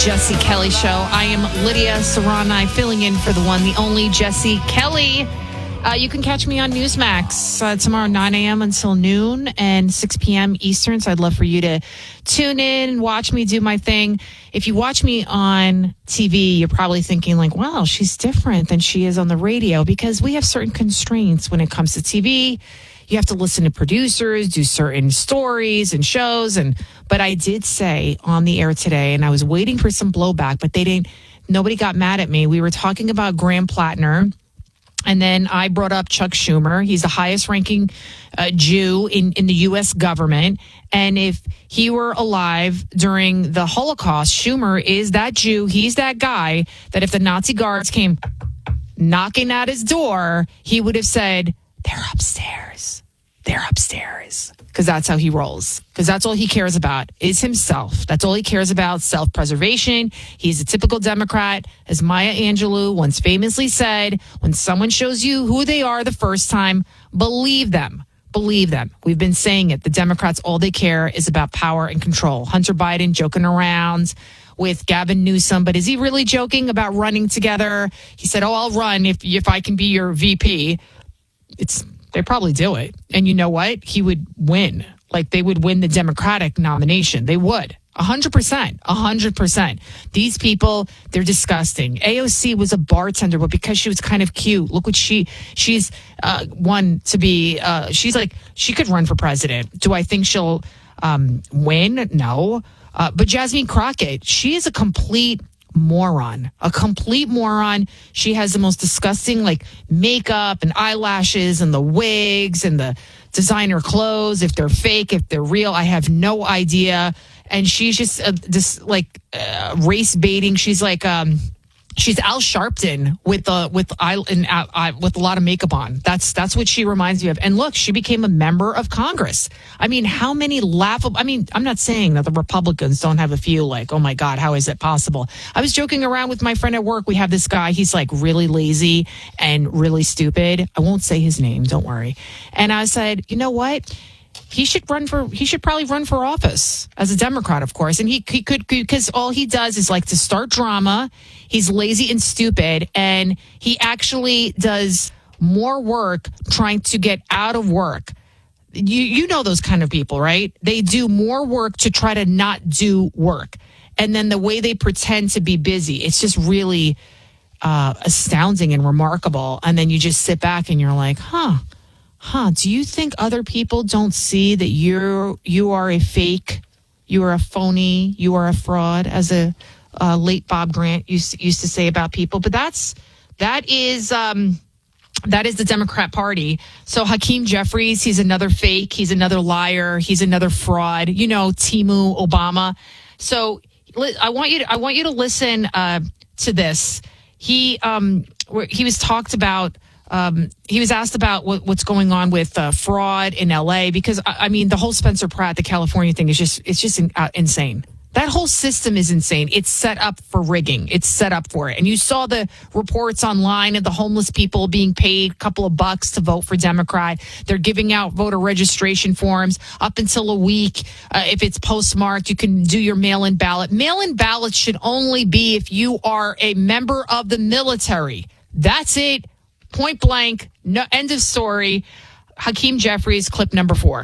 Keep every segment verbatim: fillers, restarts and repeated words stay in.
Jesse Kelly Show. I am Lydia Serrani, filling in for the one, the only Jesse Kelly. Uh, you can catch me on Newsmax uh, tomorrow, nine a.m. until noon and six p.m. Eastern. So I'd love for you to tune in and watch me do my thing. If you watch me on T V, you're probably thinking like, wow, she's different than she is on the radio, because we have certain constraints when it comes to T V. You have to listen to producers, do certain stories and shows. And but I did say on the air today, and I was waiting for some blowback, but they didn't. Nobody got mad at me. We were talking about Graham Plattner. And then I brought up Chuck Schumer. He's the highest ranking uh, Jew in, in the U S government. And if he were alive during the Holocaust, Schumer is that Jew. He's that guy that if the Nazi guards came knocking at his door, he would have said, they're upstairs. They're upstairs. Because that's how he rolls. Because that's all he cares about is himself. That's all he cares about, self-preservation. He's a typical Democrat. As Maya Angelou once famously said, when someone shows you who they are the first time, believe them. Believe them. We've been saying it. The Democrats, all they care is about power and control. Hunter Biden joking around with Gavin Newsom, but is he really joking about running together? He said, oh, I'll run if if I can be your V P. It's They probably do it. And you know what? He would win. Like they would win the Democratic nomination. They would. A hundred percent. A hundred percent. These people, they're disgusting. A O C was a bartender, but because she was kind of cute, look what she, she's uh, one to be, uh, she's like, she could run for president. Do I think she'll um, win? No. Uh, but Jasmine Crockett, she is a complete moron, a complete moron. She has the most disgusting like makeup and eyelashes and the wigs and the designer clothes. If they're fake, if they're real, I have no idea. And she's just uh, this like uh, race baiting. She's like, um, she's Al Sharpton with uh, with eye and uh, uh, with a lot of makeup on. That's that's what she reminds me of. And look, she became a member of Congress. I mean, how many laughable? I mean, I'm not saying that the Republicans don't have a few like, oh my God, how is it possible? I was joking around with my friend at work. We have this guy. He's like really lazy and really stupid. I won't say his name. Don't worry. And I said, you know what? He should run for, he should probably run for office as a Democrat, of course. And he, he could, because all he does is like to start drama. He's lazy and stupid. And he actually does more work trying to get out of work. You, you know those kind of people, right? They do more work to try to not do work. And then the way they pretend to be busy, it's just really uh, astounding and remarkable. And then you just sit back and you're like, huh. Huh, do you think other people don't see that you're you are a fake, you are a phony, you are a fraud, as a uh, late Bob Grant used, used to say about people? But that's that is um, that is the Democrat Party. So Hakeem Jeffries, he's another fake, he's another liar, he's another fraud. You know, Timu Obama. So I want you to I want you to listen uh, to this. He um he was talked about. Um, he was asked about what, what's going on with uh, fraud in L A, because I, I mean the whole Spencer Pratt, the California thing is just it's just in, uh, insane. That whole system is insane. It's set up for rigging. It's set up for it. And you saw the reports online of the homeless people being paid a couple of bucks to vote for Democrat. They're giving out voter registration forms up until a week. Uh, if it's postmarked, you can do your mail-in ballot. Mail-in ballots should only be if you are a member of the military. That's it. Point blank, no, end of story. Hakeem Jeffries, clip number four.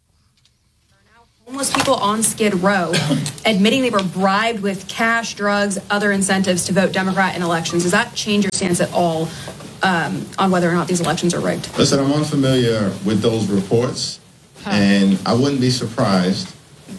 Homeless people on Skid Row admitting they were bribed with cash, drugs, other incentives to vote Democrat in elections. Does that change your stance at all um, on whether or not these elections are rigged? Listen, I'm unfamiliar with those reports, huh. and I wouldn't be surprised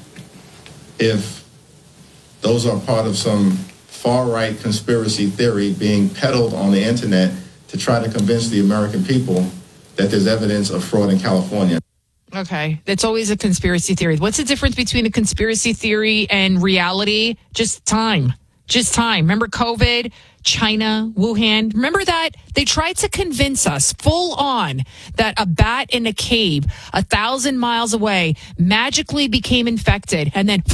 if those are part of some far-right conspiracy theory being peddled on the internet to try to convince the American people that there's evidence of fraud in California. Okay. It's always a conspiracy theory. What's the difference between a conspiracy theory and reality? Just time. Just time. Remember COVID, China, Wuhan? Remember that? They tried to convince us full on that a bat in a cave a thousand miles away magically became infected and then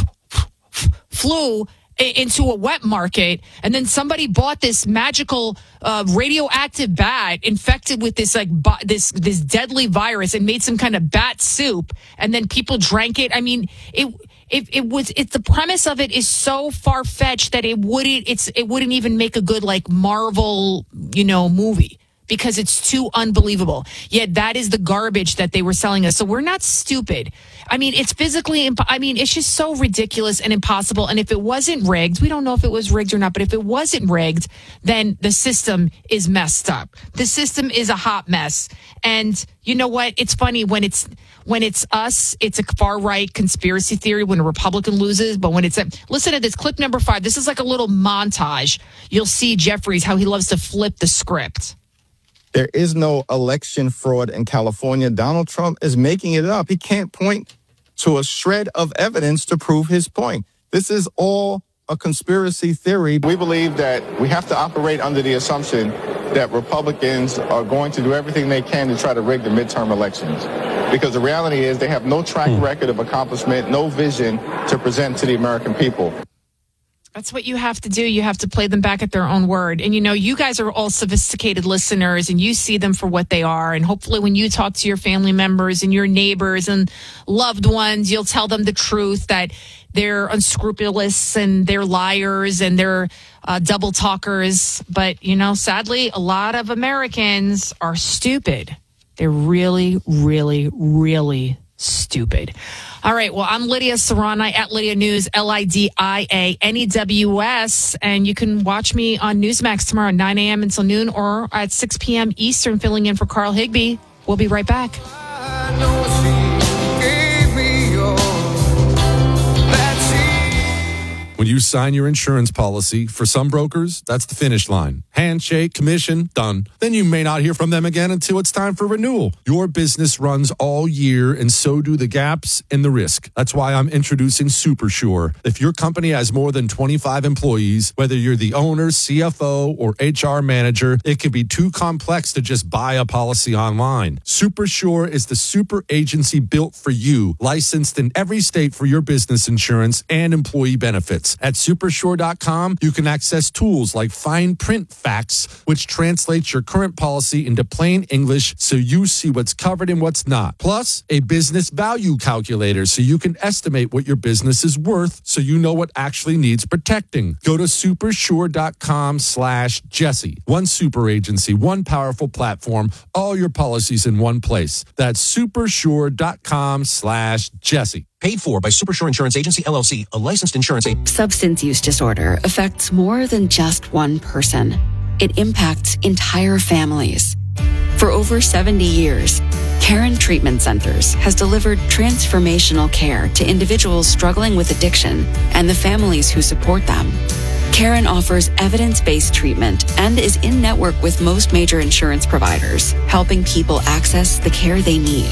flew into a wet market, and then somebody bought this magical uh, radioactive bat infected with this like bu- this this deadly virus and made some kind of bat soup, and then people drank it. I mean, it If it was, it's the premise of it is so far fetched that it wouldn't, it's, it wouldn't even make a good like Marvel, you know, movie because it's too unbelievable. Yet that is the garbage that they were selling us. So we're not stupid. I mean, it's physically, imp- I mean, it's just so ridiculous and impossible. And if it wasn't rigged, we don't know if it was rigged or not, but if it wasn't rigged, then the system is messed up. The system is a hot mess. And you know what? It's funny when it's, when it's us, it's a far right conspiracy theory when a Republican loses. But when it's a, listen to this clip number five. This is like a little montage. You'll see Jeffries, how he loves to flip the script. There is no election fraud in California. Donald Trump is making it up. He can't point to a shred of evidence to prove his point. This is all a conspiracy theory. We believe that we have to operate under the assumption that Republicans are going to do everything they can to try to rig the midterm elections. Because the reality is they have no track record of accomplishment, no vision to present to the American people. That's what you have to do. You have to play them back at their own word. And, you know, you guys are all sophisticated listeners and you see them for what they are. And hopefully when you talk to your family members and your neighbors and loved ones, you'll tell them the truth that they're unscrupulous and they're liars and they're uh, double talkers. But, you know, sadly, a lot of Americans are stupid. They're really, really, really stupid. All right. Well, I'm Lydia Serrani at Lydia News, L I D I A N E W S. And you can watch me on Newsmax tomorrow at nine a.m. until noon or at six p.m. Eastern, filling in for Carl Higbee. We'll be right back. I know she gave me your When you sign your insurance policy, for some brokers, that's the finish line. Handshake, commission, done. Then you may not hear from them again until it's time for renewal. Your business runs all year, and so do the gaps and the risk. That's why I'm introducing SuperSure. If your company has more than twenty-five employees, whether you're the owner, C F O, or H R manager, it can be too complex to just buy a policy online. SuperSure is the super agency built for you, licensed in every state for your business insurance and employee benefits. At supersure dot com, you can access tools like fine print facts, which translates your current policy into plain English so you see what's covered and what's not. Plus, a business value calculator so you can estimate what your business is worth so you know what actually needs protecting. Go to supersure dot com slash Jesse. One super agency, one powerful platform, all your policies in one place. That's supersure dot com slash Jesse. Paid for by Supersure Insurance Agency, L L C, a licensed insurance agency. Substance use disorder affects more than just one person. It impacts entire families. For over seventy years, Caron Treatment Centers has delivered transformational care to individuals struggling with addiction and the families who support them. Caron offers evidence-based treatment and is in-network with most major insurance providers, helping people access the care they need.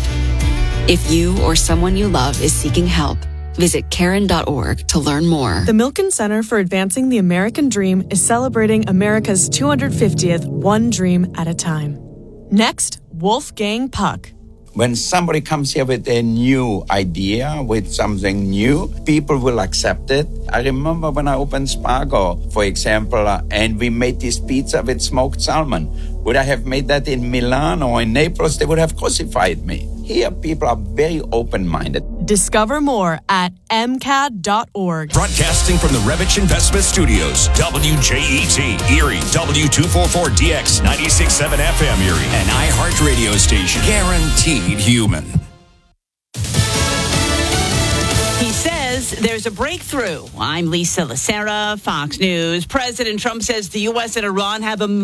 If you or someone you love is seeking help, visit Caron dot org to learn more. The Milken Center for Advancing the American Dream is celebrating America's two hundred fiftieth One Dream at a Time. Next, Wolfgang Puck. When somebody comes here with a new idea, with something new, people will accept it. I remember when I opened Spago, for example, uh, and we made this pizza with smoked salmon. Would I have made that in Milan or in Naples? They would have crucified me. Here, people are very open-minded. Discover more at M C A D dot org. Broadcasting from the Revich Investment Studios, W J E T, Erie, W two forty-four D X, ninety-six point seven F M Erie, an iHeart radio station, guaranteed human. He says there's a breakthrough. I'm Lisa Lacera, Fox News. President Trump says the U S and Iran have a